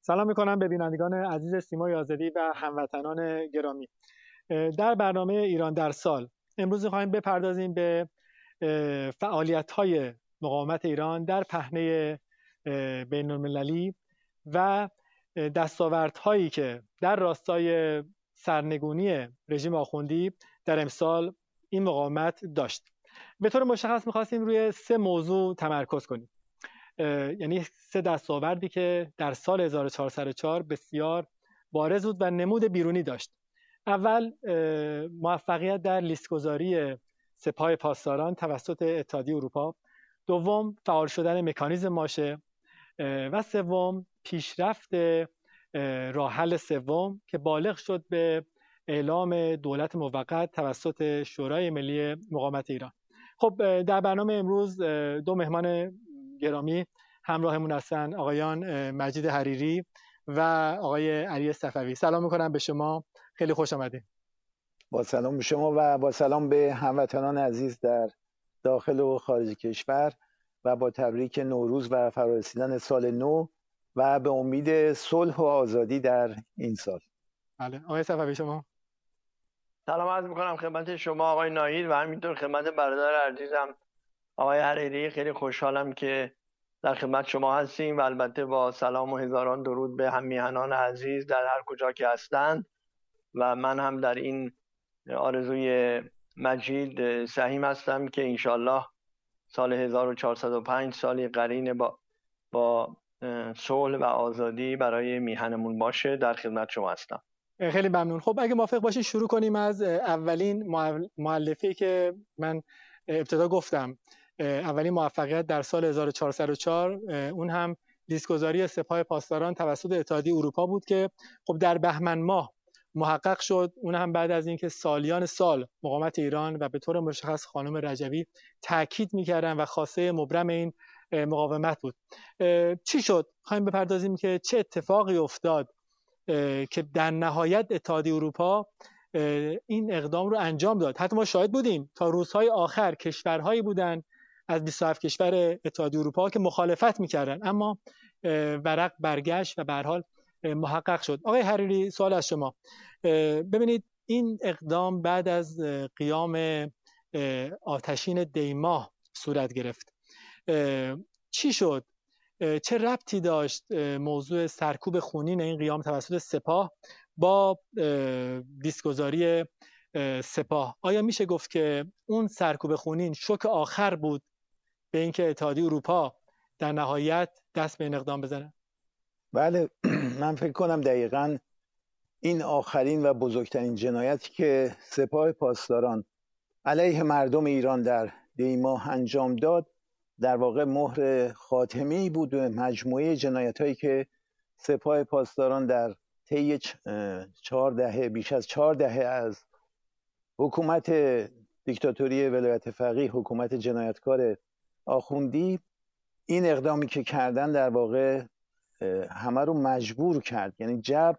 سلام میکنم به بینندگان عزیز سیمای آزادی و هموطنان گرامی. در برنامه ایران در سال امروز می‌خوایم بپردازیم به فعالیت‌های مقاومت ایران در پهنه بین‌المللی و دستاوردهایی که در راستای سرنگونی رژیم آخوندی در امسال این مقاومت داشت. به طور مشخص می‌خواستیم روی 3 موضوع تمرکز کنیم. یعنی 3 دستاوردی که در سال 1404 بسیار بارز بود و نمود بیرونی داشت. اول موفقیت در لیست‌گذاری سپاه پاسداران توسط اتحادیه اروپا، دوم فعال شدن مکانیزم ماشه و سوم پیشرفت راه حل سوم که بالغ شد به اعلام دولت موقت توسط شورای ملی مقاومت ایران. خب در برنامه امروز 2 مهمان گرامی همراهمون هستن، آقایان مجید حریری و آقای علی صفوی. سلام میکنم به شما، خیلی خوش آمدید. با سلام به شما و با سلام به هموطنان عزیز در داخل و خارج کشور و با تبریک نوروز و فرارسیدن سال نو و به امید صلح و آزادی در این سال. بله، آقای صفوی شما. سلام عرض میکنم خدمت شما آقای ناهید و همینطور خدمت برادر عزیزم آقای حریری. خیلی خوشحالم که در خدمت شما هستیم و البته با سلام و هزاران درود به هم میهنان عزیز در هر کجا که هستند. و من هم در این آرزوی مجید سهیم هستم که انشالله سال 1405 سالی قرین با صلح و آزادی برای میهنمون باشه. در خدمت شما هستم. خیلی ممنون. خب اگه موافق باشید شروع کنیم از اولین مؤلفه‌ای که من ابتدا گفتم. اولین موفقیت در سال 1404 اون هم لیست‌گذاری سپاه پاسداران توسط اتحادیه اروپا بود که خب در بهمن ماه محقق شد. اون هم بعد از اینکه سالیان سال مقاومت ایران و به طور مشخص خانم رجوی تاکید می‌کردن و خواسته مبرم این مقاومت بود. چی شد؟ خواهیم بپردازیم که چه اتفاقی افتاد که در نهایت اتحادیه اروپا این اقدام رو انجام داد. حتی ما شاهد بودیم تا روزهای آخر کشورهایی بودن از 27 کشور اتحادیه اروپا که مخالفت می‌کردن، اما ورق برگشت و به هر حال محقق شد. آقای حریری، سوال از شما. ببینید این اقدام بعد از قیام آتشین دیماه صورت گرفت. چی شد؟ چه ربطی داشت موضوع سرکوب خونین این قیام توسط سپاه با لیست‌گذاری سپاه؟ آیا میشه گفت که اون سرکوب خونین شوک آخر بود به اینکه اتحادیه اروپا در نهایت دست به این اقدام بزنه؟ بله، من فکر کنم دقیقاً این آخرین و بزرگترین جنایتی که سپاه پاسداران علیه مردم ایران در دیماه انجام داد در واقع مهر خاتمه‌ای بود به مجموعه جنایت‌هایی که سپاه پاسداران در طی 4 دهه، بیش از 4 دهه از حکومت دیکتاتوری ولایت فقیه، حکومت جنایتکار آخوندی، این اقدامی که کردن در واقع همه رو مجبور کرد. یعنی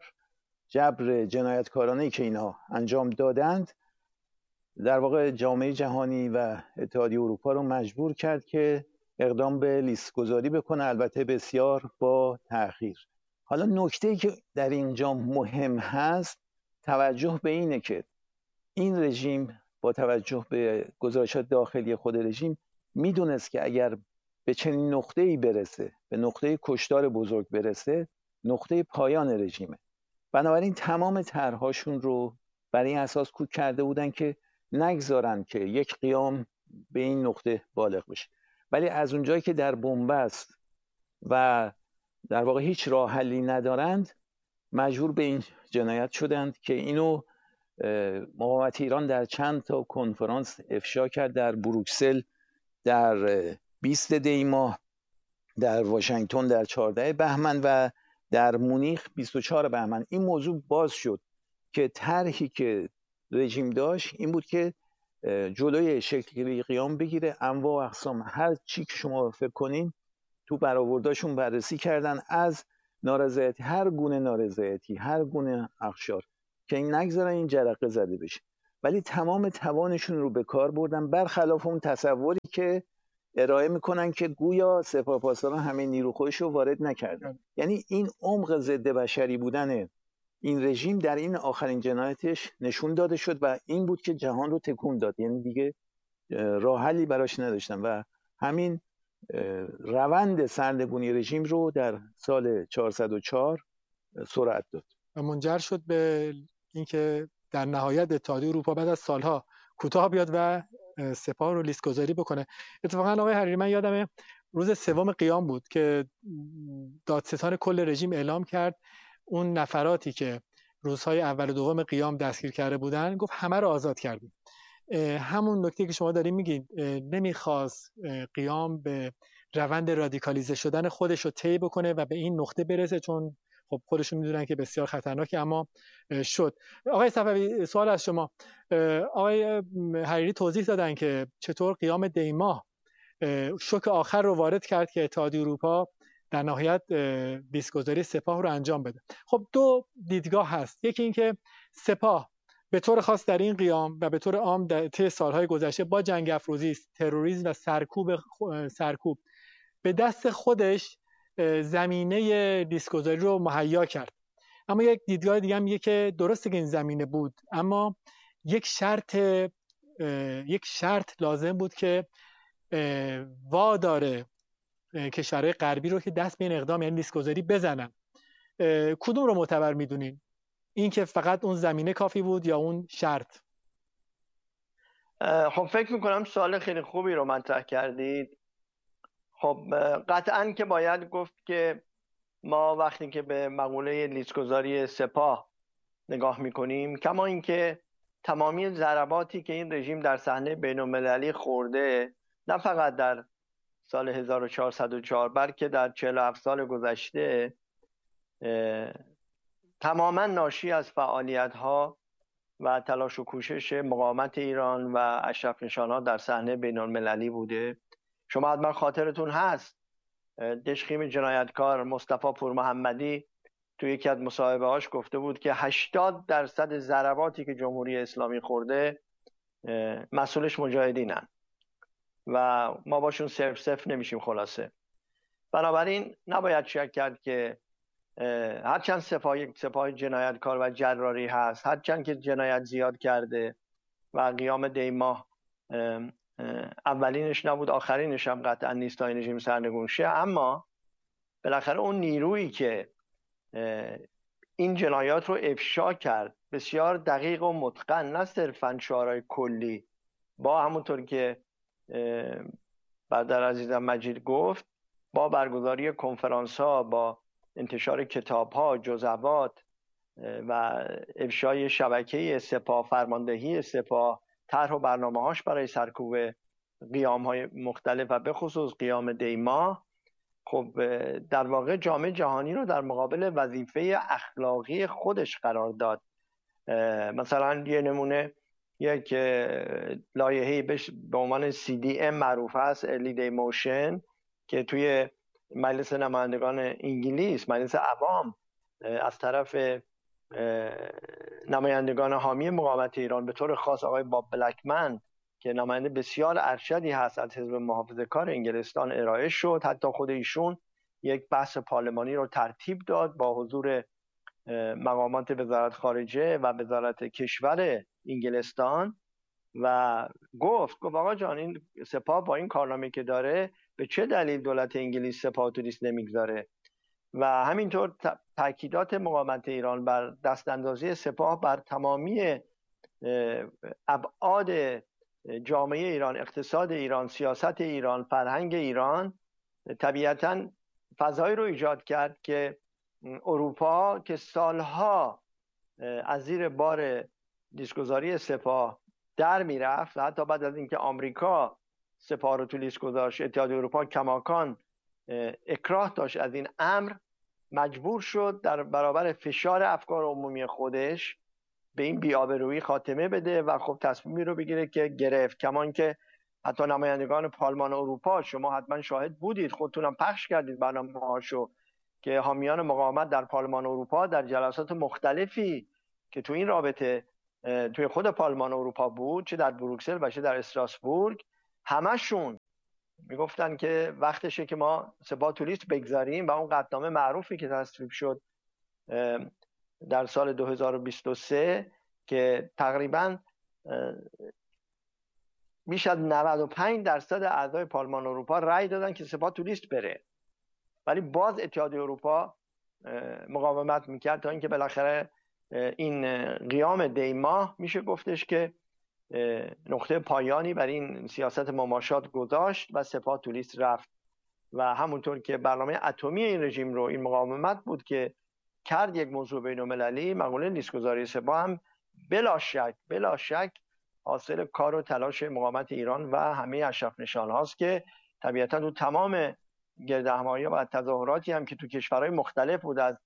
جبر جنایتکارانه‌ای که اینها انجام دادند در واقع جامعه جهانی و اتحادیه اروپا رو مجبور کرد که اقدام به لیست‌گذاری بکنه، البته بسیار با تأخیر. حالا نکته‌ای که در اینجا مهم هست توجه به اینه که این رژیم با توجه به گزارشات داخلی خود رژیم میدونست که اگر به چنین نقطه‌ای برسه، به نقطه کشتار بزرگ برسه، نقطه پایان رژیمه. بنابراین تمام طرح‌هاشون رو بر این اساس کوک کرده بودن که نگذارن که یک قیام به این نقطه بالغ بشه. ولی از اونجایی که در بنبست و در واقع هیچ راه حلی ندارند، مجبور به این جنایت شدند که اینو مقاومت ایران در چند تا کنفرانس افشا کرد. در بروکسل در 20 دی ماه، در واشنگتن در 14 بهمن و در مونیخ 24 بهمن. این موضوع باز شد که طرحی که رژیم داشت این بود که جلوی شکل قیام بگیره. انواع و اقسام هر چی که شما فکر کنین تو برآورداشون بررسی کردن، از نارضایتی، هر گونه نارضایتی، هر گونه اقشار، که این نگذارن این جرقه زده بشه. ولی تمام توانشون رو به کار بردن، برخلاف اون تصوری که ارائه میکنن که گویا سپاهپاسداران همه نیرو خودش رو وارد نکردن. یعنی این عمق ضد بشری بودن این رژیم در این آخرین جنایتش نشون داده شد و این بود که جهان رو تکون داد. یعنی دیگه راه حلی براش نداشتن و همین روند سرنگونی رژیم رو در سال 404 سرعت داد و منجر شد به اینکه در نهایت اتحادیه اروپا بعد از سالها کوتاه بیاد و سپاه رو لیست گذاری بکنه. اتفاقا آقای حریری، من یادمه روز 3 قیام بود که دادستان کل رژیم اعلام کرد اون نفراتی که روزهای اول و دوم قیام دستگیر کرده بودن، گفت همه رو آزاد کردیم. همون نکته که شما دارین میگید، نمیخواست قیام به روند رادیکالیزه شدن خودش رو طی بکنه و به این نقطه برسه، چون خب خودشون میدونن که بسیار خطرناکه، اما شد. آقای صفوی، سوال از شما. آقای حریری توضیح دادن که چطور قیام دیماه شوک آخر رو وارد کرد که اتحادیه اروپا در نهایت لیست‌گذاری سپاه رو انجام بده. خب دو دیدگاه هست. یکی این که سپاه به طور خاص در این قیام و به طور عام در طی سالهای گذشته با جنگ افروزی، تروریسم و سرکوب به دست خودش زمینه لیست‌گذاری رو مهیا کرد. اما یک دیدگاه دیگه هم میگه که درسته که این زمینه بود، اما یک شرط لازم بود که واداره کشورهای غربی رو که دست به این اقدام، یعنی لیست‌گذاری، بزنن. کدوم رو معتبر میدونین؟ این که فقط اون زمینه کافی بود یا اون شرط؟ خب فکر میکنم سوال خیلی خوبی رو مطرح کردید. خب قطعاً که باید گفت که ما وقتی که به مقوله لیست‌گذاری سپاه نگاه میکنیم، کما اینکه تمامی ضرباتی که این رژیم در صحنه بین‌المللی خورده، نه فقط در سال 1404 بلکه در 47 سال گذشته، تماما ناشی از فعالیت‌ها و تلاش و کوشش مقاومت ایران و اشرف نشان‌ها در صحنه بین‌المللی بوده. شما حتما خاطرتون هست دژخیم جنایتکار مصطفی پورمحمدی توی یکی از مصاحبه‌هاش گفته بود که 80% ضرباتی که جمهوری اسلامی خورده مسئولش مجاهدینن و ما باشون صفر نمیشیم. خلاصه بنابراین نباید شک کرد که هرچند سپاه جنایتکار و جراری هست، هرچند که جنایت زیاد کرده و قیام دیماه اولینش نبود، آخرینش هم قطعا نیست تا این رژیم سرنگون شه، اما بالاخره اون نیرویی که این جنایات رو افشا کرد، بسیار دقیق و متقن، نه صرفاً شعارهای کلی، با همونطور که برادر عزیزم مجید گفت، با برگزاری کنفرانس ها، با انتشار کتاب ها، جزوات و افشای شبکه سپاه، فرماندهی سپاه، طرح و برنامه هاش برای سرکوب قیام های مختلف و به خصوص قیام دیماه، خب در واقع جامعه جهانی رو در مقابل وظیفه اخلاقی خودش قرار داد. مثلا یه نمونه، یک لایحه‌ای به عنوان CDM معروف است، Early Day Motion، که توی مجلس نمایندگان انگلیس، مجلس عوام، از طرف نمایندگان حامی مقاومت ایران، به طور خاص آقای باب بلکمن که نماینده بسیار ارشدی هست از حزب محافظه‌کار انگلستان، ارائه شد. حتی خود ایشون یک بحث پارلمانی رو ترتیب داد با حضور مقامات وزارت خارجه و وزارت کشور انگلستان و گفت آقا جان، این سپاه با این کارنامه‌ای که داره به چه دلیل دولت انگلیس سپاه تو لیست نمیگذاره؟ و همینطور تاکیدات مقاومت ایران بر دستاندازی سپاه بر تمامی ابعاد جامعه ایران، اقتصاد ایران، سیاست ایران، فرهنگ ایران، طبیعتاً فضایی رو ایجاد کرد که اروپا که سالها از زیر بار لیست‌گذاری سپاه در میرفت، حتی بعد از اینکه آمریکا سپاه رو تو لیست گذاشت، اتحادیه اروپا کماکان اکراه داشت از این امر، مجبور شد در برابر فشار افکار عمومی خودش به این بی‌آبرویی خاتمه بده و خب تصمیمی رو بگیره که گرفت. کمان که حتی نمایندگان پارلمان اروپا، شما حتما شاهد بودید، خودتونم پخش کردید برنامه‌هاشو، که حامیان مقاومت در پارلمان اروپا در جلسات مختلفی که تو این رابطه توی خود پارلمان اروپا بود، چه در بروکسل و چه در استراسبورگ، همشون میگفتن که وقتشه که ما سپاه تولیست بگذاریم و اون قطعنامه معروفی که تصویب شد در سال 2023 که تقریباً بیش از 95% اعضای پارلمان اروپا رأی دادن که سپاه تولیست بره، ولی باز اتحادیه اروپا مقاومت میکرد تا اینکه بالاخره این قیام دیماه میشه گفتش که نقطه پایانی بر این سیاست مماشات گذاشت و سپاه تولیست رفت. و همونطور که برنامه اتمی این رژیم رو این مقاومت بود که کرد یک موضوع بین‌المللی، مقوله لیست‌گذاری سپاه هم بلا شک حاصل کار و تلاش مقاومت ایران و همه اشراف نشان هاست که طبیعتا تو تمام گردهمایی و تظاهراتی هم که تو کشورهای مختلف بود، از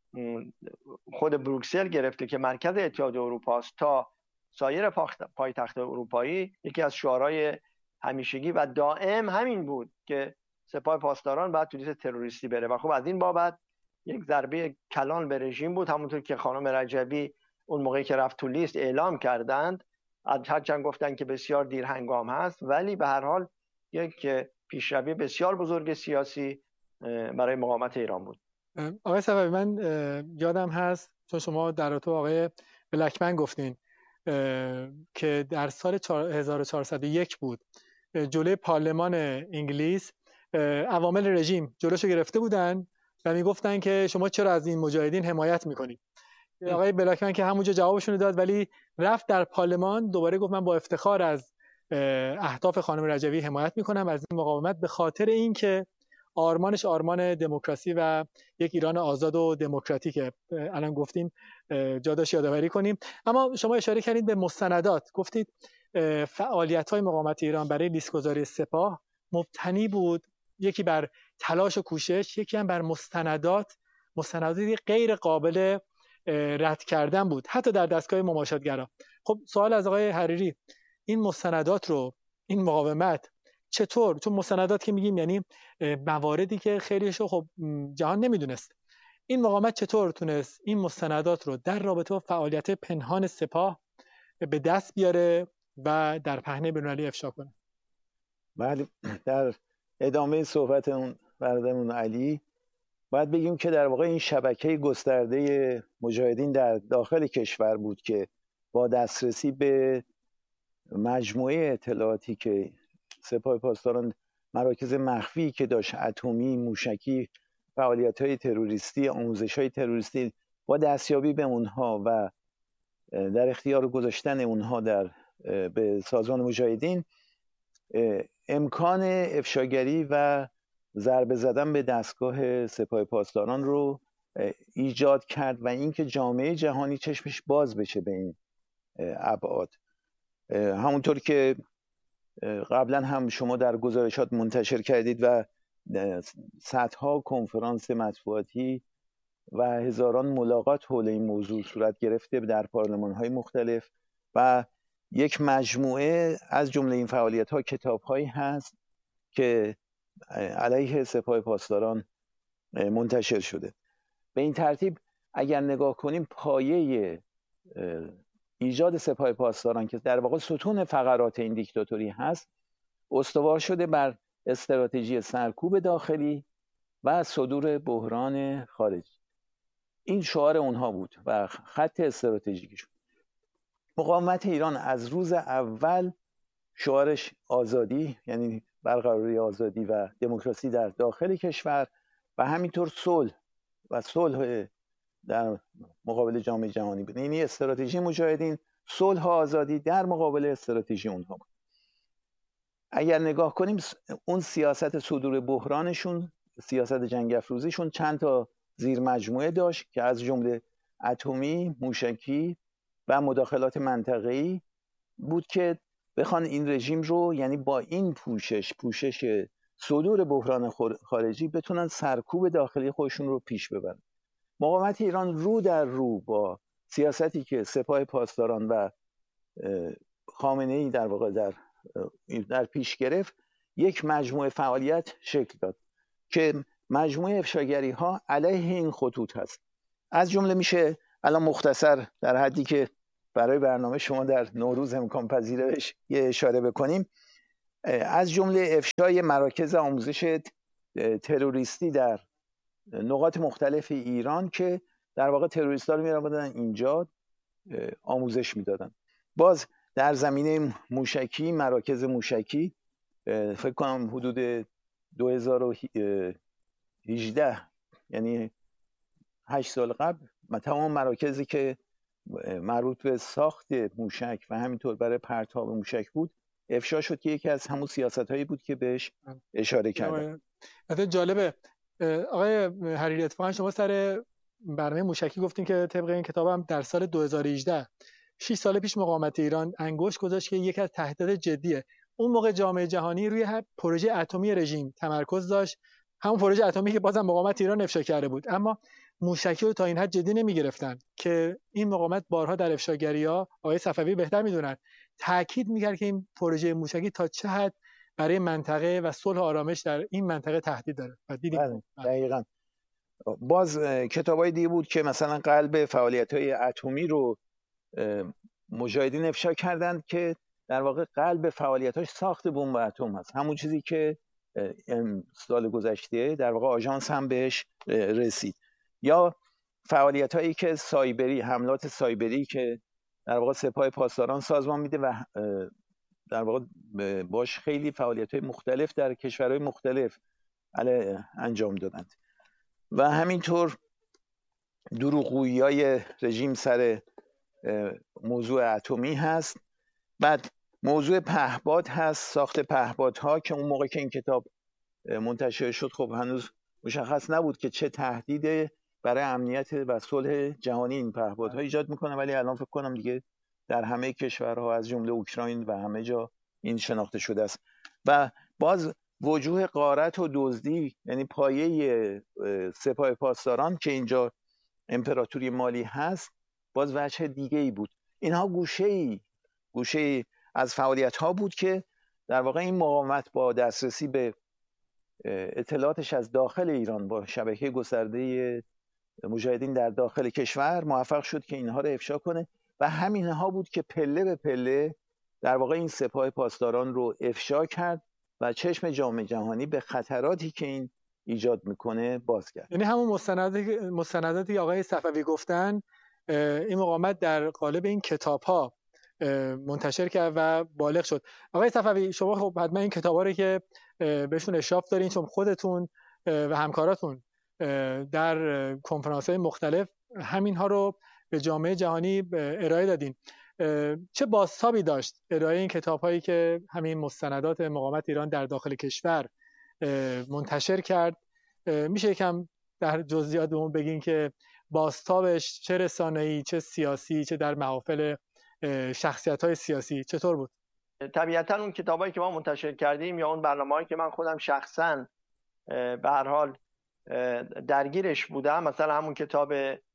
خود بروکسل گرفته که مرکز اتحادیه اروپا است تا سایر پایتخت اروپایی، یکی از شعارهای همیشگی و دائم همین بود که سپاه پاسداران باید تولیست تروریستی بره. و خب از این بابت یک ضربه کلان به رژیم بود، همونطور که خانم رجبی اون موقعی که رفت تولیست اعلام کردند، هرچند گفتن که بسیار دیر هنگام هست، ولی به هر حال یک پیشروی بسیار بزرگ سیاسی برای مقاومت ایران بود. آقای صفوی، من یادم هست چون شما در تو آقای بلکمن گفتین که در سال 1401 بود جلوی پارلمان انگلیس عوامل رژیم جلوشو گرفته بودن و میگفتن که شما چرا از این مجاهدین حمایت میکنید. آقای بلکمن که همونجا جوابشون داد، ولی رفت در پارلمان دوباره گفت من با افتخار از اهداف خانم رجبی حمایت میکنم از این مقاومت، به خاطر اینکه آرمانش آرمان دموکراسی و یک ایران آزاد و دموکراتیکه. الان گفتین جا داشت یادآوری کنیم. اما شما اشاره کردید به مستندات، گفتید فعالیت‌های مقاومت ایران برای لیست‌گذاری سپاه مبتنی بود یکی بر تلاش و کوشش، یکی هم بر مستنداتی غیر قابل رد کردن بود، حتی در دستگاه مماشاتگرا. خب سوال از آقای حریری، این مستندات رو، این مقاومت چطور، چون مستندات که میگیم یعنی مواردی که خیلیشو خب جهان نمیدونست، این مقاومت چطور تونست این مستندات رو در رابطه با فعالیت پنهان سپاه به دست بیاره و در پهنه بین‌المللی افشا کنه؟ بله، در ادامه صحبت اون برادرمون علی باید بگیم که در واقع این شبکه گسترده مجاهدین در داخل کشور بود که با دسترسی به مجموعه اطلاعاتی که سپاه پاسداران، مراکز مخفی که داشت، اتمی، موشکی، فعالیت‌های تروریستی، آموزش‌های تروریستی، با دستیابی به اونها و در اختیار گذاشتن اونها به سازمان مجاهدین امکان افشاگری و ضربه زدن به دستگاه سپاه پاسداران رو ایجاد کرد و اینکه جامعه جهانی چشمش باز بشه به این ابعاد. همونطور که قبلا هم شما در گزارشات منتشر کردید و صدها کنفرانس مطبوعاتی و هزاران ملاقات حول این موضوع صورت گرفته در پارلمان‌های مختلف و یک مجموعه از جمله این فعالیت‌ها کتاب‌هایی هست که علیه سپاه پاسداران منتشر شده. به این ترتیب اگر نگاه کنیم پایه ایجاد سپاه پاسداران که در واقع ستون فقرات این دیکتاتوری هست، استوار شده بر استراتژی سرکوب داخلی و صدور بحران خارجی. این شعار اونها بود و خط استراتژیکشون. مقاومت ایران از روز اول شعارش آزادی، یعنی برقراری آزادی و دموکراسی در داخل کشور و همینطور صلح در مقابل جامعه جهانی بود. یعنی استراتژی مجاهدین صلح و آزادی در مقابل استراتژی اونها بود. اگر نگاه کنیم اون سیاست صدور بحرانشون، سیاست جنگ افروزیشون چند تا زیر مجموعه داشت که از جمله اتمی، موشکی و مداخلات منطقه‌ای بود که بخوان این رژیم رو، یعنی با این پوشش صدور بحران خارجی، بتونن سرکوب داخلی خودشون رو پیش ببرن. مقاومت ایران رو در رو با سیاستی که سپاه پاسداران و خامنه‌ای در واقع در پیش گرفت، یک مجموعه فعالیت شکل داد که مجموعه افشاگری ها علیه این خطوط هست. از جمله میشه الان مختصر در حدی که برای برنامه شما در نوروز امکان پذیره بهش یه اشاره بکنیم. از جمله افشای مراکز آموزش تروریستی در نقاط مختلف ایران که در واقع تروریست‌ها رو می‌آوردن اینجا آموزش میدادن. باز در زمینه موشکی، مراکز موشکی، فکر کنم حدود 2018 یعنی 8 سال قبل تمام مراکزی که مربوط به ساخت موشک و همینطور برای پرتاب موشک بود افشا شد که یکی از همون سیاست‌هایی بود که بهش اشاره کردم. البته جالبه آقای حریری، اتفاقا شما سر برنامه موشکی گفتین که طبق این کتابم در سال 2018 6 سال پیش مقاومت ایران انگشت گذاشت که یکی از تهدیدات جدیه. اون موقع جامعه جهانی روی پروژه اتمی رژیم تمرکز داشت، همون پروژه اتمی که بازم مقاومت ایران افشا کرده بود، اما موشکی رو تا این حد جدی نمی‌گرفتن که این مقاومت بارها در افشاگری‌ها، آقای صفوی بهتر می‌دونن، تاکید می‌کرد که این پروژه موشکی تا چه حد برای منطقه و صلح و آرامش در این منطقه تهدید داره. و دیدیم دقیقاً. باز کتابای دیگه بود که مثلا قلب فعالیت‌های اتمی رو مجاهدین افشا کردند که در واقع قلب فعالیت‌هاش ساخت بمب اتم هست، همون چیزی که سال گذشته در واقع آژانس هم بهش رسید. یا فعالیت‌هایی که سایبری، حملات سایبری که در واقع سپاه پاسداران سازمان میده و در واقع باش خیلی فعالیت‌های مختلف در کشورهای مختلف انجام دادند. و همینطور دروغگویی‌های رژیم سر موضوع اتمی هست. بعد موضوع پهپاد هست، ساخت پهپادها که اون موقع که این کتاب منتشر شد خب هنوز مشخص نبود که چه تهدید برای امنیت و صلح جهانی این پهپادها ایجاد میکنه، ولی الان فکر کنم دیگه در همه کشورها از جمله اوکراین و همه جا این شناخته شده است. و باز وجوه غارت و دزدی، یعنی پایه سپاه پاسداران که اینجا امپراتوری مالی هست، باز وجه دیگه ای بود. اینها گوشه از فعالیت ها بود که در واقع این مقاومت با دسترسی به اطلاعاتش از داخل ایران با شبکه گسترده مجاهدین در داخل کشور موفق شد که اینها رو افشا کنه و همینها بود که پله به پله در واقع این سپاه پاسداران رو افشا کرد و چشم جامعه جهانی به خطراتی که این ایجاد میکنه باز کرد. یعنی همون مستنداتی آقای صفوی گفتن این مقاومت در قالب این کتاب‌ها منتشر کرد و بالغ شد. آقای صفوی، شما خب حتما این کتاب‌ها رو که بهشون اشراف دارین، چون خودتون و همکاراتون در کنفرانس‌های مختلف همین‌ها رو به جامعه جهانی ارائه دادین. چه بازتابی داشت ارائه این کتاب‌هایی که همین مستندات مقاومت ایران در داخل کشور منتشر کرد؟ میشه یکم در جزئیات بهمون بگین که بازتابش چه رسانه‌ای، چه سیاسی، چه در محافل شخصیت‌های سیاسی چطور بود؟ طبیعتاً اون کتابایی که ما منتشر کردیم یا اون برنامه‌هایی که من خودم شخصاً به هر حال درگیرش بودم، مثلا همون کتاب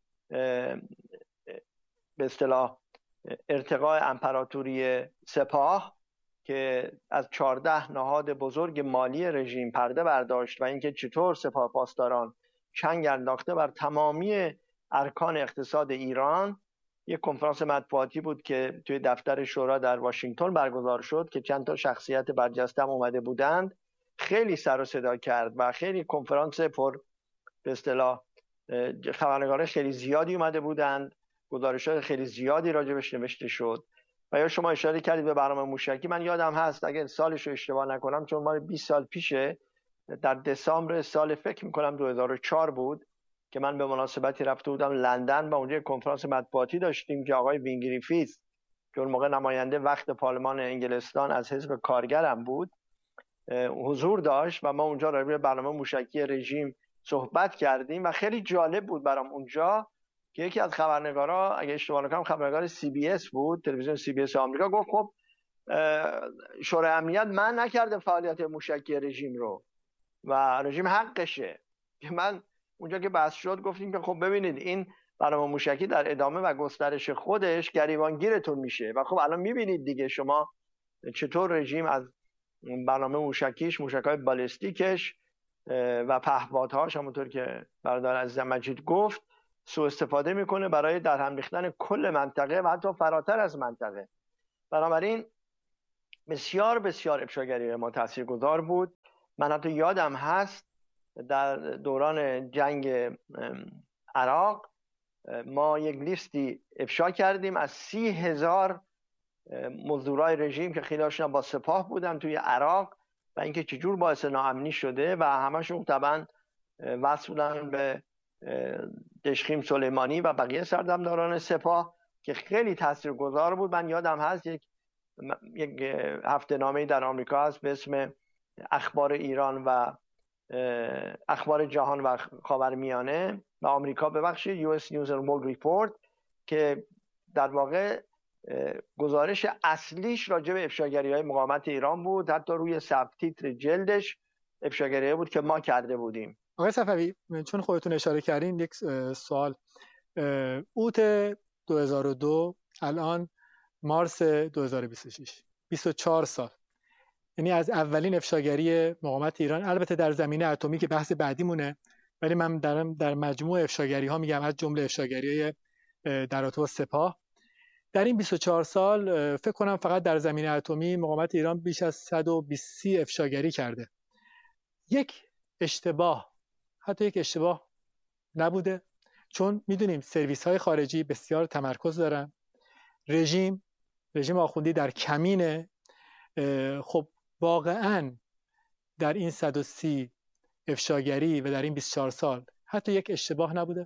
به اصطلاح ارتقاء امپراتوری سپاه که از 14 نهاد بزرگ مالی رژیم پرده برداشت و اینکه چطور سپاه پاسداران چنگ انداخته بر تمامی ارکان اقتصاد ایران، یک کنفرانس مطبوعاتی بود که توی دفتر شورا در واشنگتن برگزار شد که چند تا شخصیت برجسته هم اومده بودند. خیلی سر و صدا کرد و خیلی کنفرانس پر به اصطلاح خبرنگاران خیلی زیادی اومده بودند، گزارش‌های خیلی زیادی راجبش نوشته شد. و یا شما اشاره کردید به برنامه موشکی، من یادم هست اگه سالش رو اشتباه نکنم چون ما 20 سال پیشه در دسامبر سال فکر می‌کنم 2004 بود که من به مناسبتی رفته بودم لندن و اونجا کنفرانس مطبوعاتی داشتیم که آقای وین گریفیث که اون موقع نماینده وقت پارلمان انگلستان از حزب کارگرم بود حضور داشت و ما اونجا راجع به برنامه موشکی رژیم صحبت کردیم و خیلی جالب بود برام اونجا که یکی از خبرنگارا، اگه اشتباه نکنم خبرنگار CBS بود، تلویزیون CBS آمریکا، گفت خب شورای امنیت منع نکرده فعالیت موشکی رژیم رو و رژیم حقشه. که من اونجا که بحث شد گفتیم که خب ببینید این برنامه موشکی در ادامه و گسترش خودش گریبانگیرتون میشه و خب الان میبینید دیگه شما چطور رژیم از برنامه موشکیش، موشک‌های بالستیکش و پهپادهاش همونطور که برادر عزیزم مجید گفت سوء استفاده میکنه برای در هم ریختن کل منطقه و حتی فراتر از منطقه. بنابراین بسیار بسیار افشاگری ما تاثیرگذار بود. من حتی یادم هست در دوران جنگ عراق ما یک لیستی افشا کردیم از 30,000 مزدورای رژیم که خیلی‌هاشون با سپاه بودن توی عراق و اینکه چجور باعث ناامنی شده و همشون طبعا وصل بودن به دشخیم سلیمانی و بقیه سردمداران سپاه که خیلی تاثیرگذار بود. من یادم هست یک هفته نامه در آمریکا هست به اسم اخبار ایران و اخبار جهان و خاورمیانه و آمریکا ببخشید US News and World Report که در واقع گزارش اصلیش راجع به افشاگری‌های مقاومت ایران بود. حتی روی سبتیتر جلدش افشاگری بود که ما کرده بودیم. آقای صفوی چون خودتون اشاره کردین یک سوال، اوت 2002 الان مارس 2026 24 سال، یعنی از اولین افشاگری مقاومت ایران، البته در زمینه اتمی که بحث بعدی مونه، ولی من در مجموع افشاگری ها میگم از جمله افشاگری در رابطه با سپاه. در این 24 سال فکر کنم فقط در زمینه اتمی مقاومت ایران بیش از 120 افشاگری کرده. یک اشتباه، حتی یک اشتباه نبوده، چون میدونیم سرویس های خارجی بسیار تمرکز دارن. رژیم آخوندی در کمینه. خب واقعا در این 130 افشاگری و در این 24 سال حتی یک اشتباه نبوده؟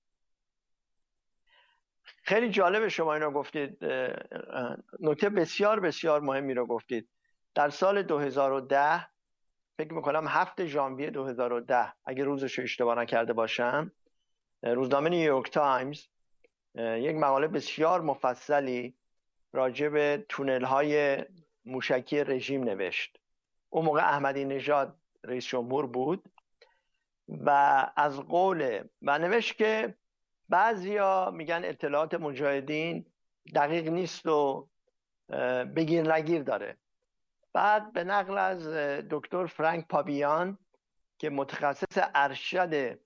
خیلی جالب شما اینو گفتید، نکته بسیار بسیار مهمی رو گفتید. در سال 2010 فکر میکنم 7 ژانویه 2010 اگه روزش رو اشتباه نکرده باشم، روزنامه نیویورک تایمز یک مقاله بسیار مفصلی راجع به تونل های موشکی رژیم نوشت. اون موقع احمدی نژاد رئیس جمهور بود و از قول و نوشت که بعضیا میگن اطلاعات مجاهدین دقیق نیست و بگیر نگیر داره. بعد به نقل از دکتر فرانک پابیان که متخصص ارشد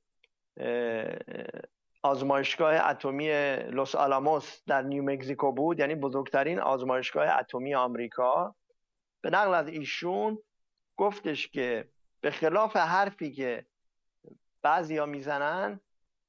آزمایشگاه اتمی لوس آلاموس در نیومکزیکو بود، یعنی بزرگترین آزمایشگاه اتمی آمریکا، به نقل از ایشون گفتش که به خلاف حرفی که بعضیا میزنن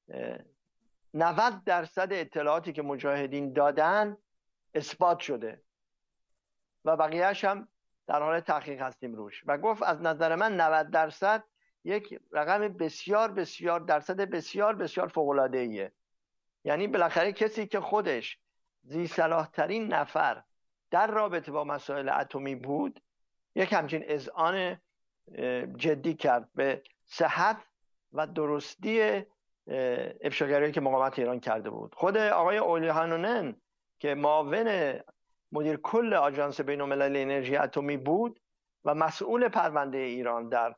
90% اطلاعاتی که مجاهدین دادن اثبات شده و بقیه‌اش هم در حال تحقیق هستیم روش. و گفت از نظر من 90% یک رقم بسیار بسیار درصد بسیار بسیار فوق‌العاده‌ایه. یعنی بالاخره کسی که خودش ذی صلاح ترین نفر در رابطه با مسائل اتمی بود یک همچین اذعان جدی کرد به صحت و درستی افشاگری که مقاومت ایران کرده بود. خود آقای اولی هانونن که معاون مدیر کل آژانس بین‌المللی انرژی اتمی بود و مسئول پرونده ایران در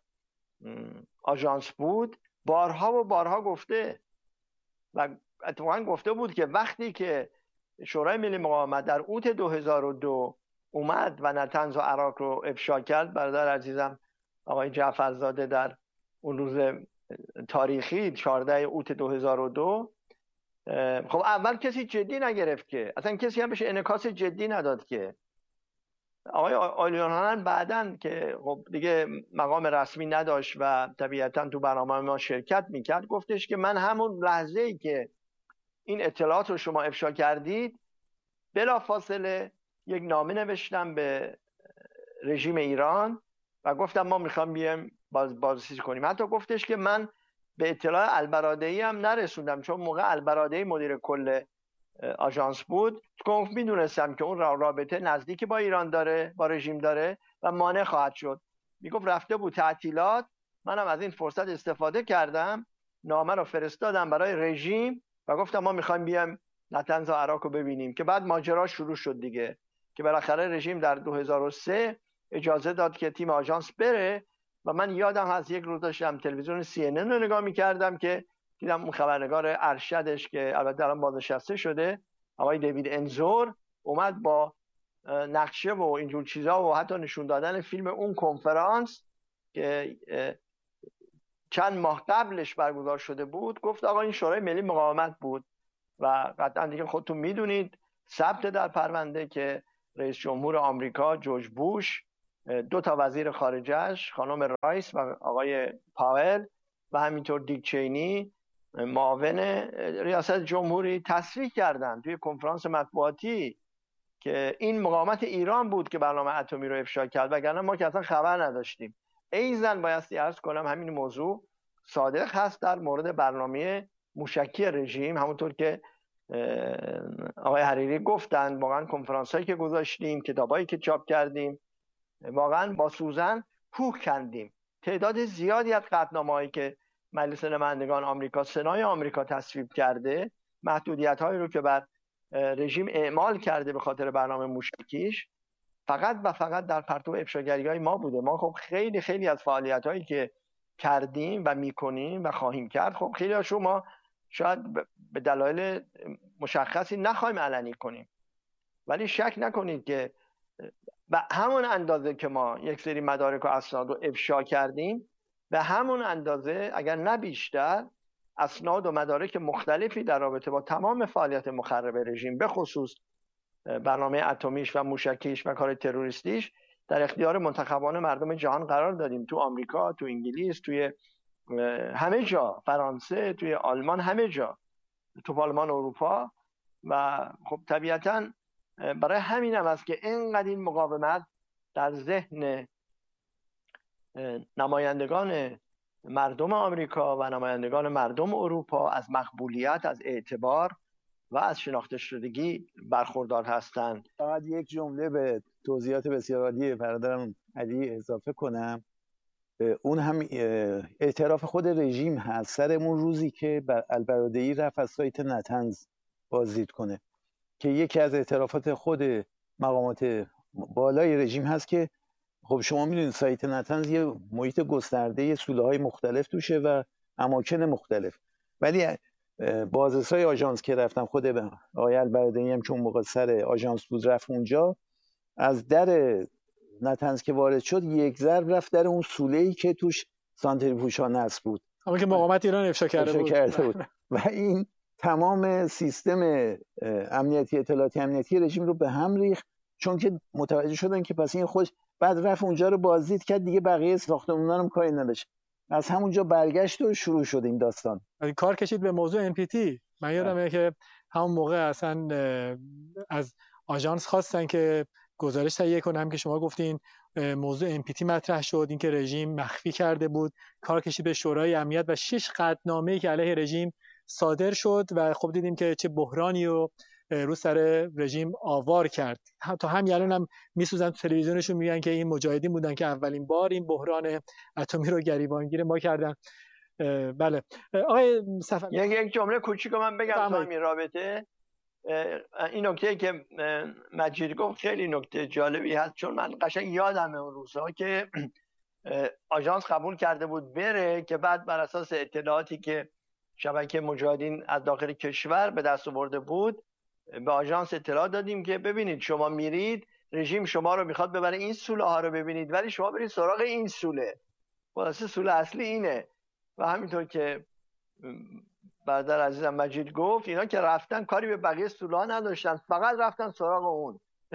آژانس بود، بارها و بارها گفته و اتفاقا گفته بود که وقتی که شورای ملی مقاومت در اوت 2002 اومد و نتنز و عراق رو افشا کرد، برادر عزیزم آقای جعفرزاده در اون روز تاریخی 14 اوت 2002، خب اول کسی جدی نگرفت، که اصلا کسی هم بهش انعکاس جدی نداد. که آقای آلیانهان بعدن که خب دیگه مقام رسمی نداشت و طبیعتا تو برنامه ما شرکت میکرد، گفتش که من همون لحظه‌ای که این اطلاعات رو شما افشا کردید بلافاصله یک نامه نوشتم به رژیم ایران و گفتم ما میخوام بیایم بازرسی کنیم. حتی گفتش که من به اطلاع البرادعی هم نرسوندم، چون موقع البرادعی مدیر کل آژانس بود، گفت میدونستم که اون رابطه نزدیکی با ایران داره، با رژیم داره و مانع خواهد شد. میگفت رفته بود تعطیلات، منم از این فرصت استفاده کردم، نامه رو فرستادم برای رژیم و گفتم ما میخوایم بیایم نتنز و عراق رو ببینیم. که بعد ماجرا شروع شد دیگه، که بالاخره رژیم در 2003 اجازه داد که تیم آژانس بره و من یادم هست یک روز داشتم تلویزیون CNN رو نگاه می‌کردم که دیدم اون خبرنگار ارشدش که البته الان بازنشسته شده، آقای دیوید انزور، اومد با نقشه و اینجور چیزا و حتی نشون دادن فیلم اون کنفرانس که چند ماه قبلش برگزار شده بود، گفت آقا این شورای ملی مقاومت بود و قطعا دیگه خودتون میدونید ثبت در پرونده که رئیس جمهور آمریکا جورج بوش، 2 تا وزیر خارجه‌اش خانم رایس و آقای پاول و همینطور دیک چینی معاون ریاست جمهوری تصریح کردند توی کنفرانس مطبوعاتی که این مقاومت ایران بود که برنامه اتمی رو افشا کرد، وگرنه ما که اصلا خبر نداشتیم. ایزن بایستی عرض کنم همین موضوع صادق هست در مورد برنامه موشکی رژیم، همونطور که آقای حریری گفتند. واقعا کنفرانس هایی که گذاشتیم، کتابایی که چاپ کردیم، واقعا با سوزن کوه کندیم. تعداد زیادی از قطعنامه‌هایی که مجلس نمایندگان آمریکا، سنای آمریکا تصویب کرده، محدودیت‌هایی رو که بر رژیم اعمال کرده به خاطر برنامه موشکیش، فقط و فقط در پرتو افشاگری‌های ما بوده. ما خب خیلی از فعالیت‌هایی که کردیم و می‌کنیم و خواهیم کرد، خب خیلی هاشو ما شاید به دلایل مشخصی نخواهیم علنی کنیم، ولی شک نکنید که به همون اندازه که ما یک سری مدارک و اسناد رو افشا کردیم، به همون اندازه اگر نه بیشتر اسناد و مدارک مختلفی در رابطه با تمام فعالیت مخرب رژیم، به خصوص برنامه اتمیش و موشکیش و کار تروریستیش، در اختیار منتخبان مردم جهان قرار دادیم. تو آمریکا، تو انگلیس، توی همه جا، فرانسه، توی آلمان، همه جا، تو پارلمان اروپا. و خب طبیعتاً برای همین هم است که اینقدر این مقاومت در ذهن نمایندگان مردم آمریکا و نمایندگان مردم اروپا از مقبولیت، از اعتبار و از شناخته شدگی برخوردار هستند. فقط یک جمله به توضیحات بسیار عالی برادرم علی اضافه کنم. اون هم اعتراف خود رژیم هست سرمون روزی که البرادعی رفت از سایت نتنز بازدید کنه، که یکی از اعترافات خود مقامات بالای رژیم هست که خب شما میدونید سایت نتنز یه محیط گسترده سوله‌های مختلف توشه و اماکن مختلف، ولی بازرسای آژانس که رفتن، خود آقای البرادعی هم چون موقع سر آژانس بود رفت اونجا، از در نتنز که وارد شد یک ضرب رفت در اون سوله‌ای که توش سانتریفوژها نصب بود، اما که مقاومت ایران افشا کرده بود. و این تمام سیستم امنیتی اطلاعاتی امنیتی رژیم رو به هم ریخت، چون که متوجه شدن که پس این خودش بعد رفت اونجا رو بازدید کرد، دیگه بقیه ساختمونا رو کاری نداشت، از همونجا برگشت و شروع شد این داستان. کار کشید به موضوع NPT. من یادمه که همون موقع اصلا از آژانس خواستن که گزارش تهیه کنم که شما گفتین موضوع NPT مطرح شد، اینکه رژیم مخفی کرده بود، کار کشید به شورای امنیت و 6 قطعنامه‌ای که علیه رژیم صادر شد و خب دیدیم که چه بحرانی رو سر رژیم آوار کرد. تا همین الان هم میسوزن تو تلویزیونشون، میگن که این مجاهدین بودن که اولین بار این بحران اتمی رو گریبانگیر ما کردن. بله آقای صفوی، یک جمله کوچیک من بگم تو همین رابطه. این نکته که مجید گفت خیلی نکته جالبی هست، چون من قشنگ یادمه اون روزها که آژانس قبول کرده بود بره، که بعد بر اساس اطلاعاتی که شبکه مجاهدین از داخل کشور به دست آورده بود، به آژانس اطلاع دادیم که ببینید شما میرید، رژیم شما رو میخواد ببره این سوله ها رو ببینید، ولی شما برید سراغ این سوله، خلاصه سوله اصلی اینه. و همینطور که برادر عزیزم مجید گفت، اینا که رفتن کاری به بقیه سوله ها نداشتن، فقط رفتن سراغ اون.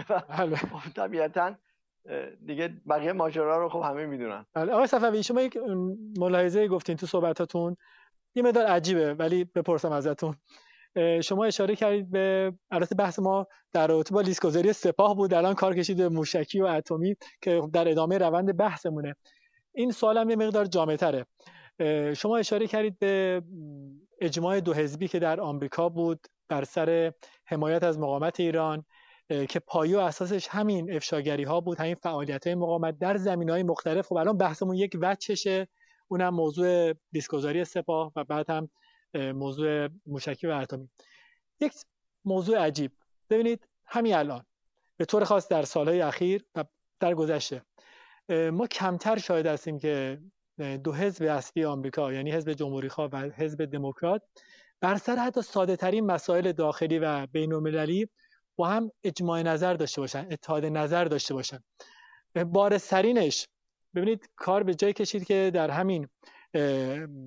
طبیعتاً دیگه بقیه ماجرا رو خب همه میدونن. آقای صفوی، شما یک ملاحظه گفتین تو صحبتاتون، یه مقدار عجیبه ولی بپرسم ازتون. شما اشاره کردید به، البته بحث ما در رابطه با لیست‌گذاری سپاه بود، الان کار کشید به موشکی و اتمی که در ادامه روند بحثمونه. این سوالم یه مقدار جامع‌تره. شما اشاره کردید به اجماع 2 حزبی که در آمریکا بود بر سر حمایت از مقاومت ایران، که پایه و اساسش همین افشاگری‌ها بود، همین فعالیت‌های مقاومت در زمینه‌های مختلف. خب الان بحثمون یک وجهشه، اونم موضوع لیست‌گذاری سپاه و بعد هم موضوع موشکی و اتمی. یک موضوع عجیب، ببینید همین الان به طور خاص در سالهای اخیر و در گذشته ما کمتر شاهد هستیم که 2 حزب اصلی آمریکا، یعنی حزب جمهوری‌خواه و حزب دموکرات، بر سر حتی ساده‌ترین مسائل داخلی و بین‌المللی با هم اجماع نظر داشته باشن، اتحاد نظر داشته باشن. بارزترینش ببینید کار به جای کشید که در همین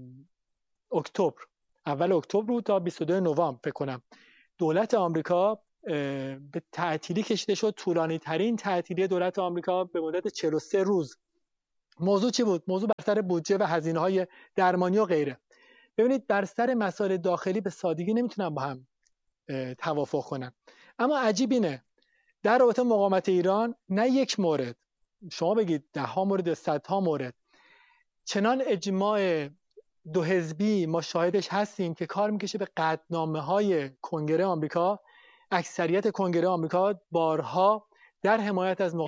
اکتبر، اول اکتبر بود تا 22 نوامبر فکر کنم، دولت آمریکا به تعطیلی کشیده شد، طولانی ترین تعطیلی دولت آمریکا به مدت 43 روز. موضوع چی بود؟ موضوع بر سر بودجه و هزینه‌های درمانی و غیره. ببینید بر سر مسائل داخلی به سادگی نمیتونن با هم توافق کنن. اما عجیب اینه در رابطه مقاومت ایران نه یک مورد، شما بگید 10 مورد، 100 مورد، چنان اجماع دو حزبی ما شاهدش هستیم که کار میکشه به قطعنامه‌های کنگره آمریکا. اکثریت کنگره آمریکا بارها در حمایت از